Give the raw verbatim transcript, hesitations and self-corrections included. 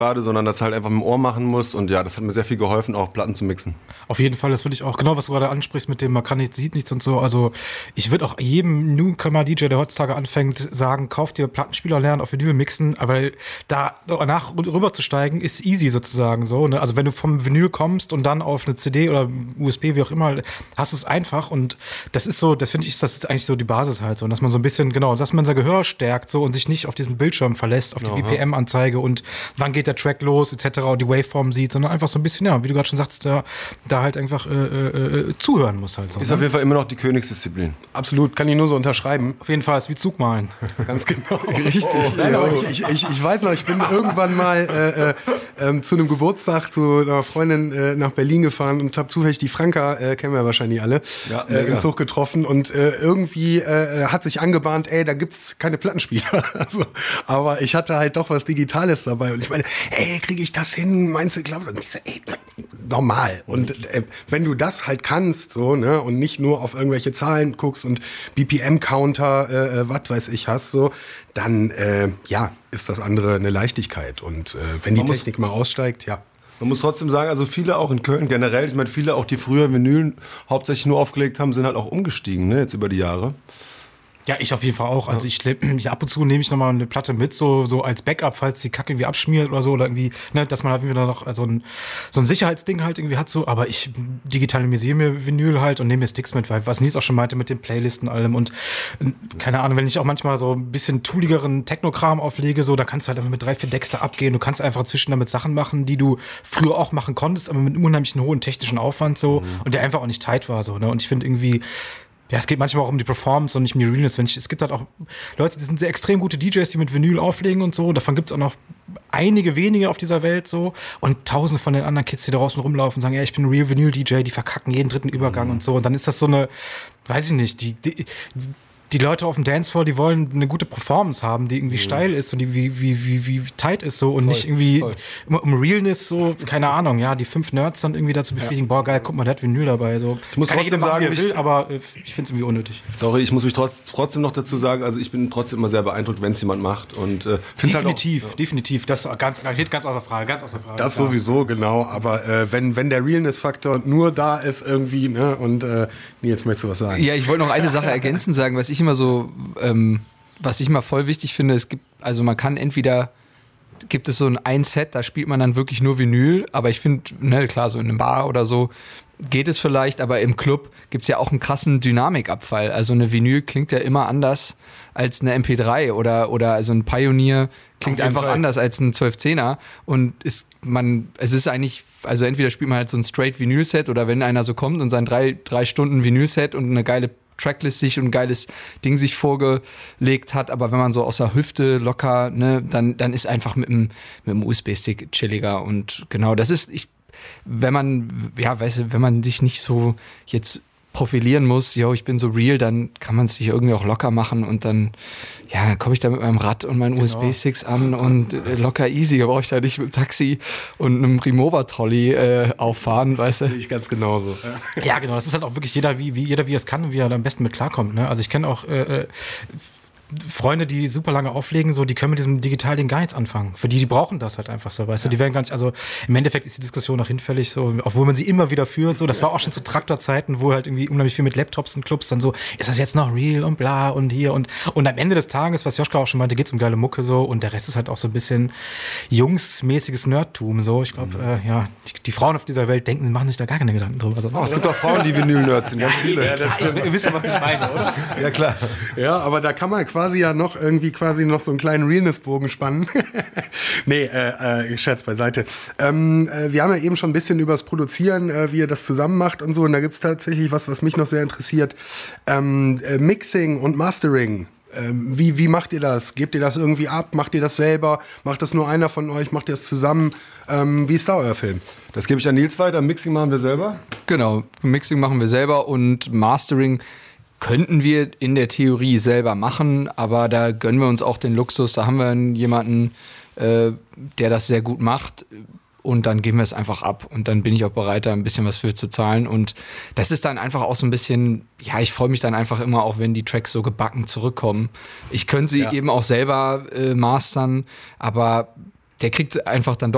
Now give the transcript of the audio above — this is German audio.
gerade, sondern das halt einfach mit dem Ohr machen muss. Und ja, das hat mir sehr viel geholfen, auch Platten zu mixen. Auf jeden Fall, das würde ich auch, genau was du gerade ansprichst mit dem, man kann nichts, sieht nichts und so. Also ich würde auch jedem Newcomer-D J, der heutzutage anfängt, sagen, kauf dir Plattenspieler, lernen auf Vinyl mixen, weil da danach rüber zu steigen, ist easy sozusagen so. Ne? Also wenn du vom Vinyl kommst und dann auf eine C D oder U S B, wie auch immer, hast du es einfach. Und das ist so, das finde ich, das ist eigentlich so die Basis halt so. Und dass man so ein bisschen, genau, dass man sein Gehör stärkt so und sich nicht auf diesen Bildschirm verlässt, auf die B P M-Anzeige und wann geht der Track los, et cetera und die Waveform sieht, sondern einfach so ein bisschen, ja, wie du gerade schon sagst, da, da halt einfach äh, äh, zuhören muss halt so. Ist ne? auf jeden Fall immer noch die Königsdisziplin. Absolut, kann ich nur so unterschreiben. Auf jeden Fall, ist wie Zugmalen. Ganz genau. Richtig. Oh, Nein, aber ich, ich, ich, ich weiß noch, ich bin irgendwann mal äh, äh, äh, zu einem Geburtstag zu einer Freundin äh, nach Berlin gefahren und habe zufällig die Franka, äh, kennen wir wahrscheinlich alle, ja, äh, im Zug getroffen und äh, irgendwie äh, hat sich angebahnt, ey, da gibt's keine Plattenspieler. also, aber ich hatte halt doch was Digitales dabei und ich meine, ey, kriege ich das hin? Meinst du, glaubst du? Ich so, ey, normal. Und äh, wenn du das halt kannst, so, ne, und nicht nur auf irgendwelche Zahlen guckst und B P M-Counter, äh, was weiß ich, hast, so, dann, äh, ja, ist das andere eine Leichtigkeit. Und äh, wenn die Man Technik mal aussteigt, ja. Man muss trotzdem sagen, also viele auch in Köln generell, ich meine, viele auch, die früher Vinyl hauptsächlich nur aufgelegt haben, sind halt auch umgestiegen, ne, jetzt über die Jahre. Ja, ich auf jeden Fall auch. Also ich, ich ab und zu nehme ich nochmal eine Platte mit, so, so als Backup, falls die Kacke irgendwie abschmiert oder so, oder irgendwie, ne, dass man halt wieder noch so ein, so ein Sicherheitsding halt irgendwie hat, so. Aber ich digitalisiere mir Vinyl halt und nehme mir Sticks mit, weil was Nils auch schon meinte mit den Playlisten und allem und keine Ahnung, wenn ich auch manchmal so ein bisschen tooligeren Technokram auflege, so, da kannst du halt einfach mit drei, vier Decks da abgehen. Du kannst einfach zwischen damit Sachen machen, die du früher auch machen konntest, aber mit einem unheimlichen hohen technischen Aufwand so mhm. und der einfach auch nicht tight war, so, ne. Und ich finde irgendwie, ja, es geht manchmal auch um die Performance und nicht um die Realness. Wenn ich, es gibt halt auch Leute, die sind sehr extrem gute D Js, die mit Vinyl auflegen und so. Davon gibt's auch noch einige wenige auf dieser Welt so. Und tausende von den anderen Kids, die da draußen rumlaufen und sagen, ja, ich bin ein Real Vinyl-D J, die verkacken jeden dritten Übergang mhm. und so. Und dann ist das so eine, weiß ich nicht, die, die die Leute auf dem Dancefloor, die wollen eine gute Performance haben, die irgendwie mhm. steil ist und die wie, wie, wie, wie tight ist so und voll, nicht irgendwie voll. um Realness so, keine Ahnung, ja, die fünf Nerds dann irgendwie dazu befriedigen, ja. boah, geil, guck mal, der hat Vinyl dabei, so. Ich muss kann trotzdem machen, sagen, wie er will, aber ich finde es irgendwie unnötig. Sorry, ich muss mich trotz, trotzdem noch dazu sagen, also ich bin trotzdem immer sehr beeindruckt, wenn es jemand macht und äh, definitiv, halt auch, definitiv, das ganz, steht ganz außer Frage, ganz außer Frage. Das klar. Sowieso, genau, aber äh, wenn, wenn der Realness-Faktor nur da ist irgendwie, ne, und äh, Nils, möchtest du was sagen? Ja, ich wollte noch eine Sache ergänzend sagen, was ich immer so Ähm, was ich mal voll wichtig finde, es gibt, also man kann entweder, gibt es so ein ein Set, da spielt man dann wirklich nur Vinyl, aber ich finde, ne, klar, so in einem Bar oder so geht es vielleicht, aber im Club gibt es ja auch einen krassen Dynamikabfall. Also eine Vinyl klingt ja immer anders als eine M P drei oder, oder also ein Pioneer klingt einfach Fall. anders als ein zwölf zehner und ist man, es ist eigentlich, also entweder spielt man halt so ein straight Vinyl-Set oder wenn einer so kommt und sein drei, drei Stunden Vinyl-Set und eine geile Tracklist sich und ein geiles Ding sich vorgelegt hat, aber wenn man so aus der Hüfte locker, ne, dann, dann ist einfach mit dem, mit dem U S B-Stick chilliger und genau, das ist, ich, wenn man, ja, weißt du, wenn man sich nicht so jetzt profilieren muss, yo, ich bin so real, dann kann man es sich irgendwie auch locker machen und dann, ja, dann komme ich da mit meinem Rad und meinen genau. U S B-Sticks an und äh, locker easy, da brauche ich da nicht mit dem Taxi und einem Remover-Trolley äh, auffahren, weißt du? Das sehe ich ganz genauso. Ja. ja, genau, das ist halt auch wirklich jeder, wie, wie jeder, wie er es kann und wie er da am besten mit klarkommt, ne? Also ich kenne auch äh, Freunde, die super lange auflegen, so, die können mit diesem Digitalding gar nichts anfangen. Für die, die brauchen das halt einfach so, weißt ja. du, die werden gar nicht, also im Endeffekt ist die Diskussion noch hinfällig, so, obwohl man sie immer wieder führt, so, das war auch schon zu Traktorzeiten, wo halt irgendwie unheimlich viel mit Laptops und Clubs dann so, ist das jetzt noch real und bla und hier und, und am Ende des Tages, was Joschka auch schon meinte, geht's um geile Mucke, so, und der Rest ist halt auch so ein bisschen jungsmäßiges Nerdtum, so, ich glaube, mhm. äh, ja, die, die Frauen auf dieser Welt denken, sie machen sich da gar keine Gedanken drüber. Also, oh, es gibt auch Frauen, die Vinyl-Nerds sind, ganz viele. Ja, das stimmt. Ihr wisst ja, was ich meine, oder? Ja, klar. Ja, aber da kann man quasi ja noch irgendwie quasi noch so einen kleinen Realness-Bogen spannen. nee, äh, äh, Scherz beiseite. Ähm, äh, wir haben ja eben schon ein bisschen über das Produzieren, äh, wie ihr das zusammen macht und so. Und da gibt es tatsächlich was, was mich noch sehr interessiert. Ähm, äh, Mixing und Mastering. Ähm, wie, wie macht ihr das? Gebt ihr das irgendwie ab? Macht ihr das selber? Macht das nur einer von euch? Macht ihr das zusammen? Ähm, wie ist da euer Film? Das gebe ich an Nils weiter. Mixing machen wir selber? Genau, Mixing machen wir selber und Mastering könnten wir in der Theorie selber machen, aber da gönnen wir uns auch den Luxus. Da haben wir jemanden, äh, der das sehr gut macht und dann geben wir es einfach ab. Und dann bin ich auch bereit, da ein bisschen was für zu zahlen. Und das ist dann einfach auch so ein bisschen, ja, ich freue mich dann einfach immer auch, wenn die Tracks so gebacken zurückkommen. Ich könnte sie ja. eben auch selber äh, mastern, aber der kriegt einfach dann doch